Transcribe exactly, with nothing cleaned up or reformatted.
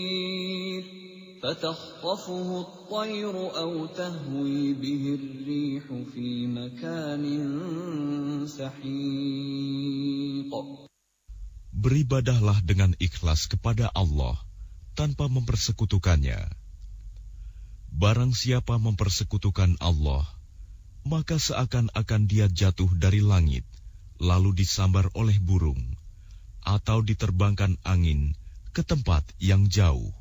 فَتَخْطَفُهُ الطَّيْرُ أَوْ تَهْوِي بِهِ الرِّيحُ فِي مَكَانٍ سَحِيقٍ. Beribadahlah dengan ikhlas kepada Allah tanpa mempersekutukannya. Barang siapa mempersekutukan Allah, maka seakan-akan dia jatuh dari langit, lalu disambar oleh burung, atau diterbangkan angin ke tempat yang jauh.